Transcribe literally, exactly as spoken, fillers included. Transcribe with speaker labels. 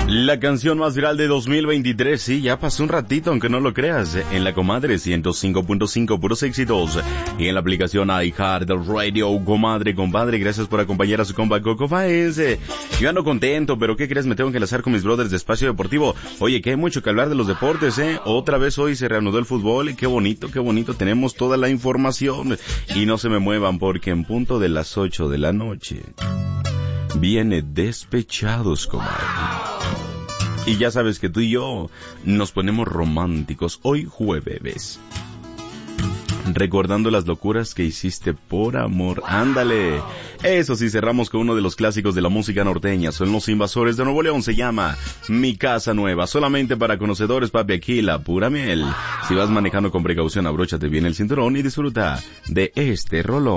Speaker 1: La canción más viral de dos mil veintitrés, sí, ya pasó un ratito, aunque no lo creas, en la Comadre ciento cinco punto cinco, puros éxitos, y en la aplicación iHeartRadio. Comadre, compadre, gracias por acompañar a su compa Coco Faes. Yo ando contento, pero ¿qué crees? Me tengo que enlazar con mis brothers de Espacio Deportivo. Oye, que hay mucho que hablar de los deportes, ¿eh? Otra vez hoy se reanudó el fútbol, y qué bonito, qué bonito, tenemos toda la información, y no se me muevan, porque en punto de las ocho de la noche, viene Despechados, comadre. Y ya sabes que tú y yo nos ponemos románticos hoy jueves, recordando las locuras que hiciste por amor. Ándale. Eso sí, cerramos con uno de los clásicos de la música norteña. Son Los Invasores de Nuevo León. Se llama Mi Casa Nueva. Solamente para conocedores, papi, aquí la pura miel. Si vas manejando con precaución, abróchate bien el cinturón y disfruta de este rolón.